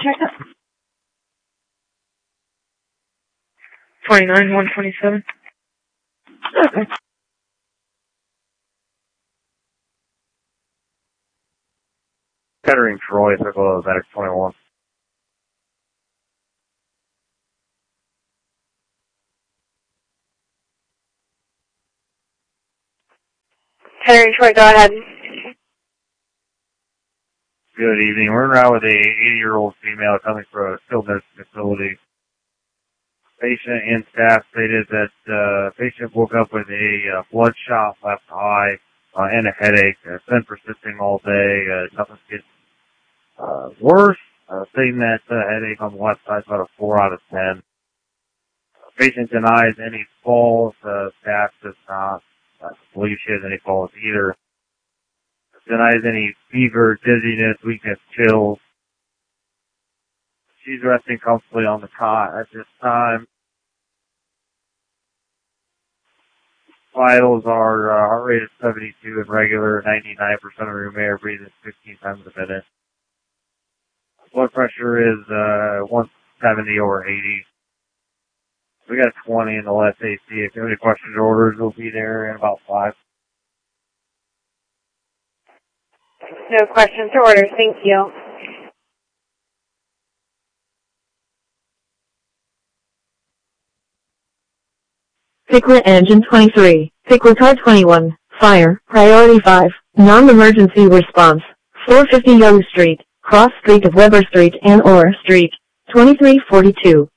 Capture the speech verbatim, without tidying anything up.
twenty-nine, one twenty-seven. Okay. Kettering Troy, Circle of Medic twenty-one. Kettering Troy, go ahead. Good evening. We're around with a eighty-year-old female coming from a skilled nursing facility. Patient and staff stated that uh, patient woke up with a uh, bloodshot left eye uh, and a headache. Uh, it's been persisting all day. Uh, nothing's getting uh, worse. Uh, stating that uh, headache on the left side is about a four out of ten. Patient denies any falls. Uh, staff does not uh, believe she has any falls either. Denies any fever, dizziness, weakness, chills. She's resting comfortably on the cot at this time. Vitals are uh, heart rate is seventy-two and regular, ninety-nine percent of room air, breathing sixteen times a minute. Blood pressure is uh, one seventy over eighty. We got a twenty in the left A C. If you have any questions or orders, we'll be there in about five. No questions or orders. Thank you. Picklet Engine twenty-three, Picklet Car twenty-one, Fire, Priority five, Non-Emergency Response, four fifty Young Street, Cross Street of Weber Street and Orr Street, twenty-three forty-two.